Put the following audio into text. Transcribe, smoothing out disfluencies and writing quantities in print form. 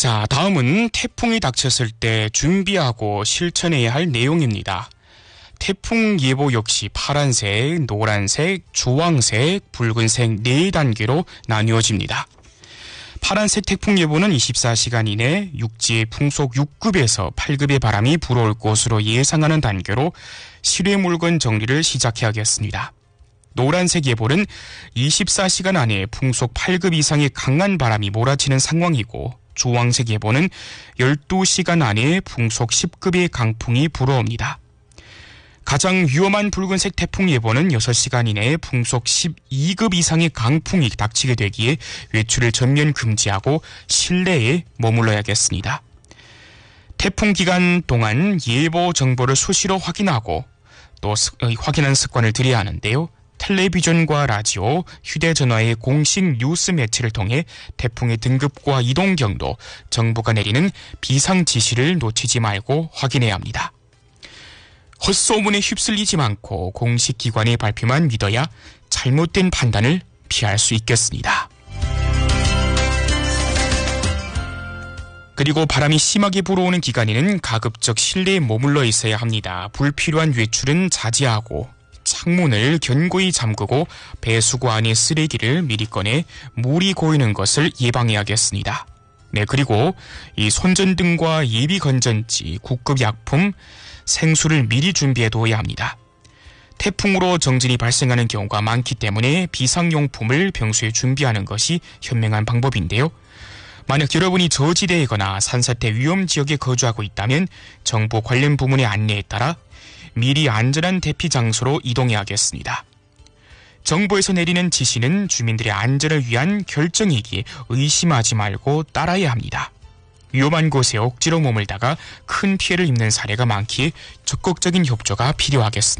자, 다음은 태풍이 닥쳤을 때 준비하고 실천해야 할 내용입니다. 태풍 예보 역시 파란색, 노란색, 주황색, 붉은색 4단계로 나뉘어집니다. 파란색 태풍 예보는 24시간 이내 육지의 풍속 6급에서 8급의 바람이 불어올 것으로 예상하는 단계로 실외 물건 정리를 시작해야겠습니다. 노란색 예보는 24시간 안에 풍속 8급 이상의 강한 바람이 몰아치는 상황이고, 주황색 예보는 12시간 안에 풍속 10급의 강풍이 불어옵니다. 가장 위험한 붉은색 태풍 예보는 6시간 이내에 풍속 12급 이상의 강풍이 닥치게 되기에 외출을 전면 금지하고 실내에 머물러야겠습니다. 태풍 기간 동안 예보 정보를 수시로 확인하고 또 확인하는 습관을 들여야 하는데요. 텔레비전과 라디오, 휴대전화의 공식 뉴스 매체를 통해 태풍의 등급과 이동 경로, 정부가 내리는 비상 지시를 놓치지 말고 확인해야 합니다. 헛소문에 휩쓸리지 않고 공식 기관의 발표만 믿어야 잘못된 판단을 피할 수 있겠습니다. 그리고 바람이 심하게 불어오는 기간에는 가급적 실내에 머물러 있어야 합니다. 불필요한 외출은 자제하고 창문을 견고히 잠그고 배수구 안에 쓰레기를 미리 꺼내 물이 고이는 것을 예방해야겠습니다. 네, 그리고 이 손전등과 예비 건전지, 구급 약품, 생수를 미리 준비해둬야 합니다. 태풍으로 정진이 발생하는 경우가 많기 때문에 비상용품을 평소에 준비하는 것이 현명한 방법인데요. 만약 여러분이 저지대이거나 산사태 위험 지역에 거주하고 있다면 정부 관련 부문의 안내에 따라 미리 안전한 대피 장소로 이동해야겠습니다. 정부에서 내리는 지시는 주민들의 안전을 위한 결정이기에 의심하지 말고 따라야 합니다. 위험한 곳에 억지로 머물다가 큰 피해를 입는 사례가 많기에 적극적인 협조가 필요하겠습니다.